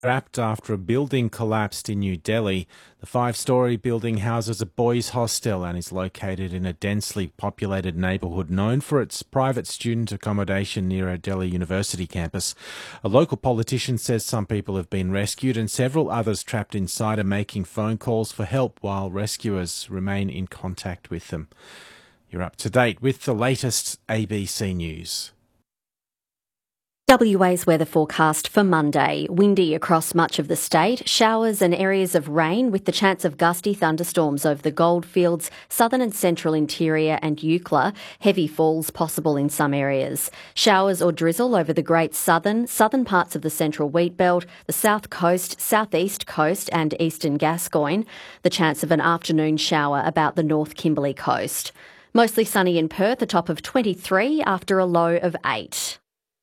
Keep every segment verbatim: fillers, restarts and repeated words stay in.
Trapped after a building collapsed in New Delhi. The five-storey building houses a boys' hostel and is located in a densely populated neighbourhood known for its private student accommodation near a Delhi University campus. A local politician says some people have been rescued and several others trapped inside are making phone calls for help while rescuers remain in contact with them. You're up to date with the latest A B C News. W A's weather forecast for Monday. Windy across much of the state, showers and areas of rain with the chance of gusty thunderstorms over the Goldfields, southern and central interior and Eucla. Heavy falls possible in some areas. Showers or drizzle over the Great Southern, southern parts of the Central Wheatbelt, the south coast, southeast coast and eastern Gascoyne. The chance of an afternoon shower about the North Kimberley coast. Mostly sunny in Perth, a top of twenty-three after a low of eight.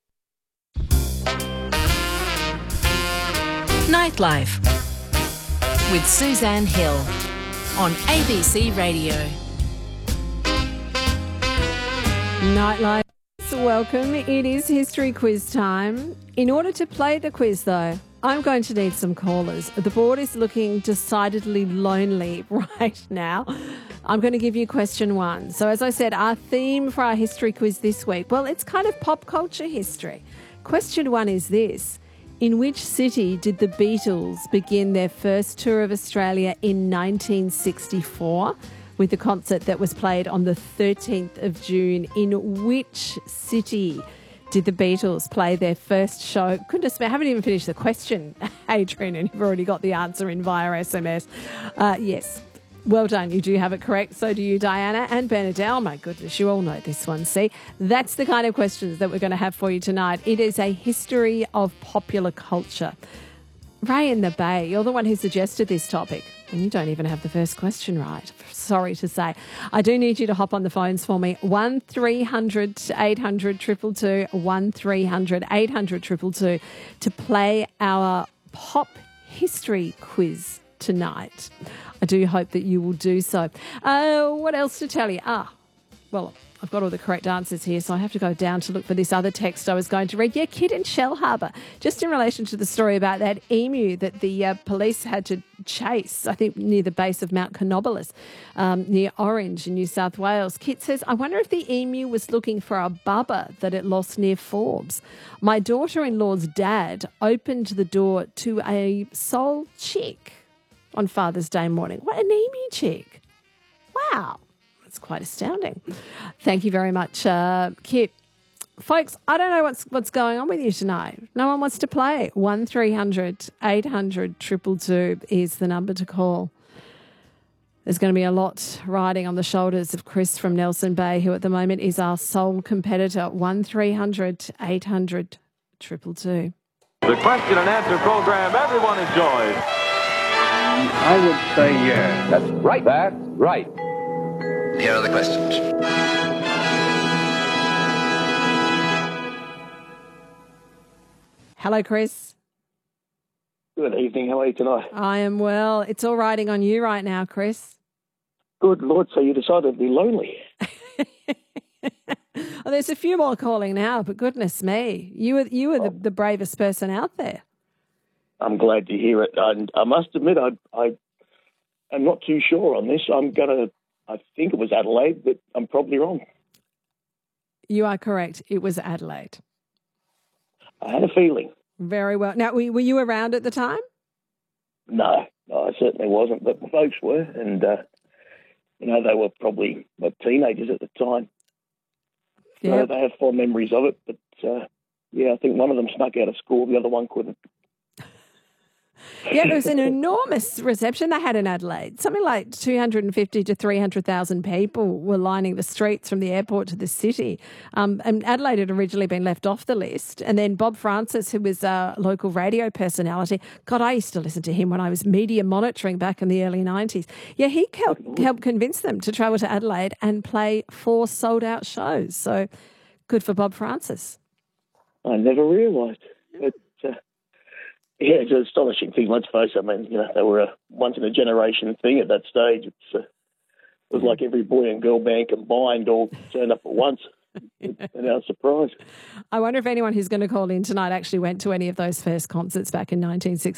Nightlife with Suzanne Hill on A B C Radio. Nightlife, welcome. It is history quiz time. In order to play the quiz, though, I'm going to need some callers. The board is looking decidedly lonely right now. I'm going to give you question one. So as I said, our theme for our history quiz this week, well, it's kind of pop culture history. Question one is this. In which city did the Beatles begin their first tour of Australia in nineteen sixty-four with the concert that was played on the thirteenth of June? In which city did the Beatles play their first show? Goodness me, I haven't even finished the question, Adrian, and you've already got the answer in via S M S. Uh, yes. Well done. You do have it correct. So do you, Diana and Bernadette. My goodness, you all know this one. See, that's the kind of questions that we're going to have for you tonight. It is a history of popular culture. Ray in the Bay, you're the one who suggested this topic, and you don't even have the first question right. Sorry to say. I do need you to hop on the phones for me. one three hundred eight hundred two two two, one three hundred eight hundred two two two to play our pop history quiz tonight. I do hope that you will do so. Uh, what else to tell you? Ah, well, I've got all the correct answers here, so I have to go down to look for this other text I was going to read. Yeah, Kid in Shellharbour, just in relation to the story about that emu that the uh, police had to chase, I think near the base of Mount Canobolas, um, near Orange in New South Wales. Kit says, I wonder if the emu was looking for a bubba that it lost near Forbes. My daughter-in-law's dad opened the door to a soul chick on Father's Day morning. What an emu chick. Wow. That's quite astounding. Thank you very much, uh, Kip. Folks, I don't know what's what's going on with you tonight. No one wants to play. one three hundred eight hundred two two two is the number to call. There's going to be a lot riding on the shoulders of Chris from Nelson Bay, who at the moment is our sole competitor. one three hundred eight hundred two two two. The question and answer program everyone enjoys. I would say yes. That's right. That's right. Here are the questions. Hello, Chris. Good evening. How are you tonight? I am well. It's all riding on you right now, Chris. Good Lord, so you decided to be lonely. Well, there's a few more calling now, but goodness me, you were you were the, the bravest person out there. I'm glad to hear it. And I must admit, I, I, I'm not too sure on this. I'm going to, I think it was Adelaide, but I'm probably wrong. You are correct. It was Adelaide. I had a feeling. Very well. Now, were, were you around at the time? No, no, I certainly wasn't, but my folks were. And, uh, you know, they were probably like, teenagers at the time. Yeah. So they have fond memories of it. But, uh, yeah, I think one of them snuck out of school. The other one couldn't. Yeah, it was an enormous reception they had in Adelaide. Something like two hundred fifty to three hundred thousand people were lining the streets from the airport to the city. Um, and Adelaide had originally been left off the list. And then Bob Francis, who was a local radio personality, God, I used to listen to him when I was media monitoring back in the early nineties. Yeah, he helped, helped convince them to travel to Adelaide and play four sold-out shows. So good for Bob Francis. I never realised. But, uh, yeah, it's an astonishing thing, let's face it. I mean, you know, they were a once-in-a-generation thing at that stage. It's, uh, it was like every boy and girl band combined all turned up at once. and our surprise. I wonder if anyone who's going to call in tonight actually went to any of those first concerts back in nineteen sixty.